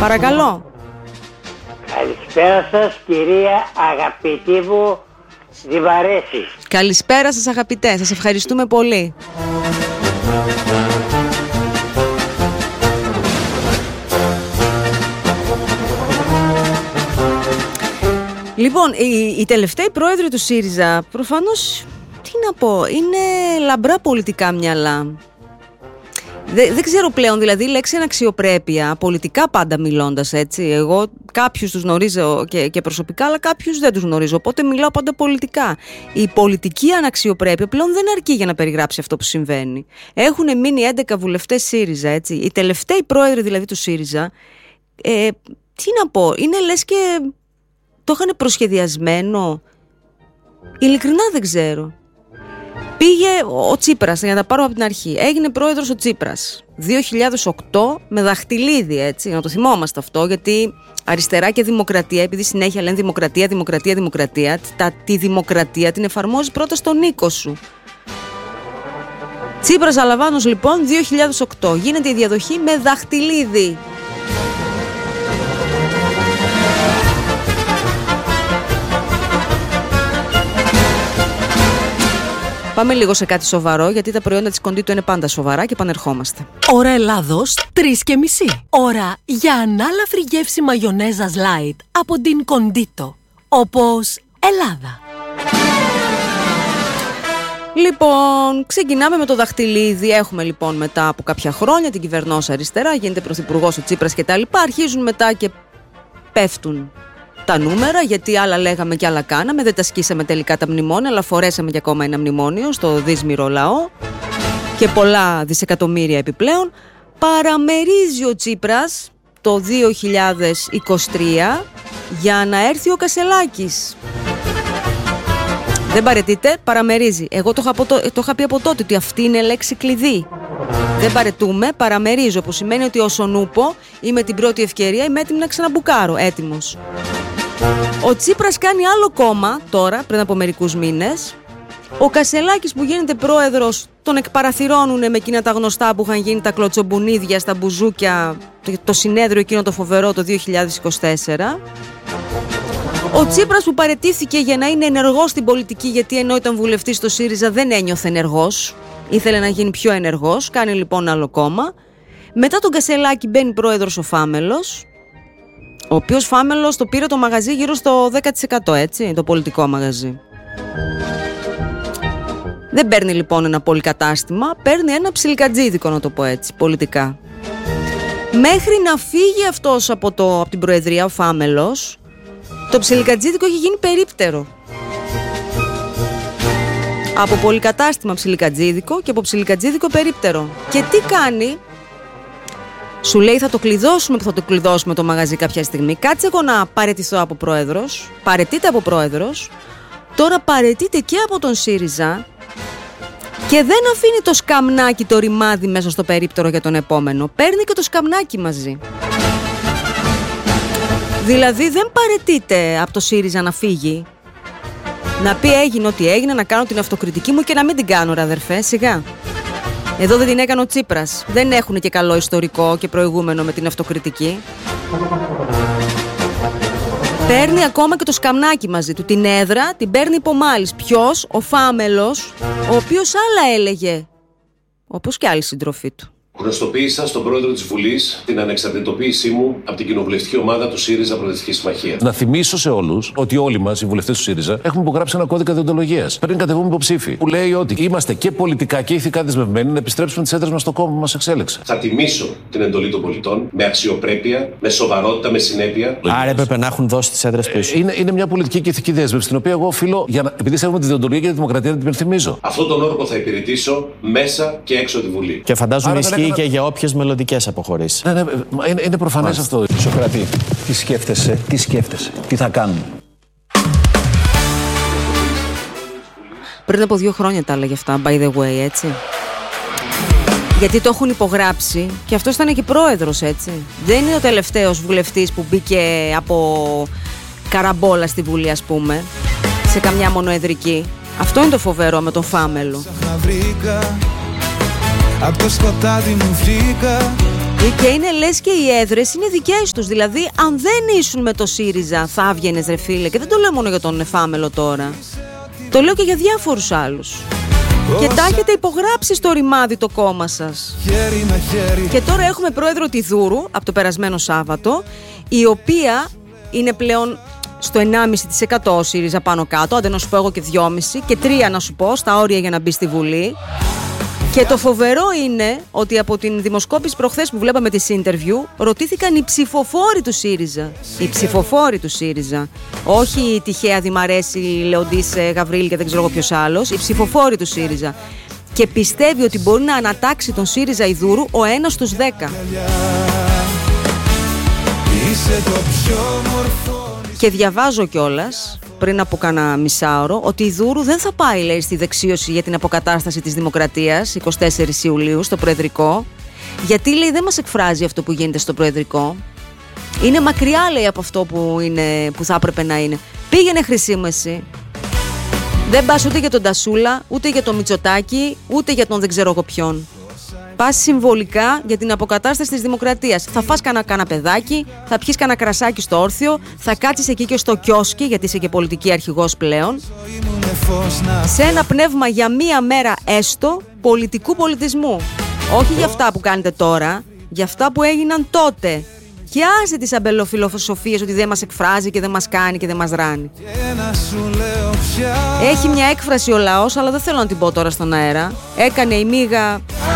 Παρακαλώ. Καλησπέρα σας, κυρία αγαπητή μου Διβαρέση. Καλησπέρα σας, αγαπητέ. Σας ευχαριστούμε πολύ. Λοιπόν, οι τελευταίοι πρόεδροι του ΣΥΡΙΖΑ προφανώς, τι να πω, είναι λαμπρά πολιτικά μυαλά. Δεν ξέρω πλέον, δηλαδή, η λέξη αναξιοπρέπεια, πολιτικά πάντα μιλώντας, έτσι. Εγώ κάποιους τους γνωρίζω και προσωπικά, αλλά κάποιους δεν τους γνωρίζω, οπότε μιλάω πάντα πολιτικά. Η πολιτική αναξιοπρέπεια πλέον δεν αρκεί για να περιγράψει αυτό που συμβαίνει. Έχουν μείνει 11 βουλευτές ΣΥΡΙΖΑ, έτσι. Οι τελευταίοι πρόεδροι δηλαδή του ΣΥΡΙΖΑ, τι να πω, είναι λες και το είχαν προσχεδιασμένο. Ειλικρινά δεν ξέρω. Πήγε ο Τσίπρας, για να τα πάρω από την αρχή. Έγινε πρόεδρος ο Τσίπρας 2008 με δαχτυλίδι, έτσι, να το θυμόμαστε αυτό, γιατί αριστερά και δημοκρατία, επειδή συνέχεια λένε δημοκρατία, τη δημοκρατία την εφαρμόζεις πρώτα στον οίκο σου. Τσίπρας Αλαβάνος λοιπόν 2008, γίνεται η διαδοχή με δαχτυλίδι. Πάμε λίγο σε κάτι σοβαρό, γιατί τα προϊόντα της Κοντίτο είναι πάντα σοβαρά και επανερχόμαστε. Ώρα Ελλάδος 3:30. Ώρα για ανάλαφρη γεύση μαγιονέζας light από την Κοντίτο. Όπως Ελλάδα. Λοιπόν, ξεκινάμε με το δαχτυλίδι. Έχουμε λοιπόν μετά από κάποια χρόνια την κυβερνώσα αριστερά, γίνεται πρωθυπουργός ο Τσίπρας κτλ. Αρχίζουν μετά και πέφτουν τα νούμερα, γιατί άλλα λέγαμε και άλλα κάναμε. Δεν τα σκίσαμε τελικά τα μνημόνια, αλλά φορέσαμε και ακόμα ένα μνημόνιο στο δύσμηρο λαό και πολλά δισεκατομμύρια επιπλέον. Παραμερίζει ο Τσίπρας το 2023 για να έρθει ο Κασελάκης. Δεν παραιτείται, παραμερίζει. Εγώ το είχα πει από τότε ότι αυτή είναι λέξη κλειδί. Δεν παρετούμε, παραμερίζω, που σημαίνει ότι όσον ούπω ή με την πρώτη ευκαιρία είμαι έτοιμη να ξαναμπουκάρω, έτοιμος. Ο Τσίπρας κάνει άλλο κόμμα τώρα, πριν από μερικούς μήνες. Ο Κασελάκης που γίνεται πρόεδρος τον εκπαραθυρώνουνε με εκείνα τα γνωστά που είχαν γίνει τα κλωτσομπουνίδια στα μπουζούκια, το συνέδριο εκείνο το φοβερό το 2024. Ο Τσίπρας που παραιτήθηκε για να είναι ενεργός στην πολιτική, γιατί ενώ ήταν βουλευτής στο ΣΥΡΙΖΑ δεν ένιωθε ενεργός, ήθελε να γίνει πιο ενεργός, κάνει λοιπόν άλλο κόμμα. Μετά τον Κασελάκη μπαίνει πρόεδρος ο Φάμελος, ο οποίος Φάμελος το πήρε το μαγαζί γύρω στο 10%, έτσι, το πολιτικό μαγαζί. Δεν παίρνει λοιπόν ένα πολυκατάστημα, παίρνει ένα ψιλικατζίδικο, να το πω έτσι, πολιτικά. Μέχρι να φύγει αυτός από την προεδρία, ο Φάμελος, το ψιλικατζίδικο έχει γίνει περίπτερο. Από πολυκατάστημα ψιλικατζίδικο και από ψιλικατζίδικο περίπτερο. Και τι κάνει? Σου λέει θα το κλειδώσουμε το μαγαζί κάποια στιγμή. Κάτσε εγώ να παραιτηθώ από πρόεδρος. Παραιτείται από πρόεδρος. Τώρα παραιτείται και από τον ΣΥΡΙΖΑ. Και δεν αφήνει το σκαμνάκι, το ρημάδι μέσα στο περίπτερο για τον επόμενο. Παίρνει και το σκαμνάκι μαζί. Δηλαδή δεν παραιτείται από το ΣΥΡΙΖΑ να φύγει. Να πει έγινε ό,τι έγινε, να κάνω την αυτοκριτική μου και να μην την κάνω, ρε αδερφέ, σιγά. Εδώ δεν την έκανε ο Τσίπρας. Δεν έχουν και καλό ιστορικό και προηγούμενο με την αυτοκριτική. Παίρνει ακόμα και το σκαμνάκι μαζί του. Την έδρα την παίρνει υπομάλης. Ποιος? Ο Φάμελος, ο οποίος άλλα έλεγε, όπως και άλλοι συντροφοί του. Γνωστοποίησα στον πρόεδρο της Βουλής την ανεξαρτητοποίησή μου από την κοινοβουλευτική ομάδα του ΣΥΡΙΖΑ Προοδευτική Συμμαχία. Να θυμίσω σε όλους ότι όλοι μας, οι βουλευτές του ΣΥΡΙΖΑ, έχουμε υπογράψει ένα κώδικα δεοντολογίας πριν κατεβούμε υποψήφοι. Που λέει ότι είμαστε και πολιτικά και ηθικά δεσμευμένοι να επιστρέψουμε τις έδρες μας στο κόμμα που μας εξέλεξε. Θα τιμήσω την εντολή των πολιτών με αξιοπρέπεια, με σοβαρότητα, με συνέπεια. Άρα έπρεπε να έχουν δώσει τις έδρες πίσω. Είναι μια πολιτική και ηθική δέσμευση, την οποία εγώ οφείλω, επειδή σέβομαι τη δεοντολογία και τη δημοκρατία, να την υπενθυμίζω. Αυτόν τον όρκο θα υπηρετήσω μέσα και έξω τη Βουλή. Και φαντάζομαι ισχύει και για όποιες μελλοντικές αποχωρήσεις. Ναι, είναι προφανές αυτό. Σωκράτη, τι σκέφτεσαι, τι θα κάνουμε? Πριν από 2 χρόνια τα έλεγε αυτά, by the way, έτσι. Γιατί το έχουν υπογράψει και αυτός ήταν και πρόεδρος, έτσι. Δεν είναι ο τελευταίος βουλευτής που μπήκε από καραμπόλα στη Βουλή, ας πούμε, σε καμιά μονοεδρική. Αυτό είναι το φοβερό με τον Φάμελο. Απ' το σκοτάδι μου βρήκα Και είναι λες και οι έδρες είναι δικές τους. Δηλαδή, αν δεν ήσουν με το ΣΥΡΙΖΑ, θα έβγαινες ρε φίλε. Και δεν το λέω μόνο για τον Εφάμελο τώρα. Το λέω και για διάφορους άλλους. Και τα έχετε υπογράψει στο ρημάδι το κόμμα σας. Και τώρα έχουμε πρόεδρο τη Δούρου από το περασμένο Σάββατο, η οποία είναι πλέον στο 1,5% ΣΥΡΙΖΑ πάνω κάτω. Άντε να σου πω εγώ και 2,5% και 3% να σου πω στα όρια για να μπει στη Βουλή. Και το φοβερό είναι ότι από την δημοσκόπηση προχθές που βλέπαμε τις interview, ρωτήθηκαν οι ψηφοφόροι του ΣΥΡΙΖΑ. Οι ψηφοφόροι του ΣΥΡΙΖΑ. Όχι η τυχαία Δημαρέση, Λεοντής, Γαβρίλη και δεν ξέρω ποιος άλλος. Οι ψηφοφόροι του ΣΥΡΙΖΑ. Και πιστεύει ότι μπορεί να ανατάξει τον ΣΥΡΙΖΑ Ιδούρου ο 1 στους 10. Και διαβάζω κιόλας πριν από κάνα μισάωρο ότι η Δούρου δεν θα πάει, λέει, στη δεξίωση για την αποκατάσταση της δημοκρατίας 24 Ιουλίου στο Προεδρικό, γιατί, λέει, δεν μας εκφράζει αυτό που γίνεται στο Προεδρικό. Είναι μακριά, λέει, από αυτό που θα έπρεπε να είναι. Πήγαινε, Χρυσή μου, εσύ. Δεν πας ούτε για τον Τασούλα, ούτε για τον Μητσοτάκη, ούτε για τον δεν ξέρω εγώ ποιον. Πας συμβολικά για την αποκατάσταση της δημοκρατίας. Θα φας κάνα παιδάκι, θα πιεις κάνα κρασάκι στο Όρθιο, θα κάτσεις εκεί και στο κιόσκι, γιατί είσαι και πολιτική αρχηγός πλέον, σε ένα πνεύμα για μία μέρα έστω πολιτικού πολιτισμού. Όχι για αυτά που κάνετε τώρα, για αυτά που έγιναν τότε. Και άσε τις αμπελοφιλοσοφίες ότι δεν μας εκφράζει και δεν μας κάνει και δεν μας ράνει. Έχει μια έκφραση ο λαός, αλλά δεν θέλω να την πω τώρα στον αέρα. Έκανε η Μίγα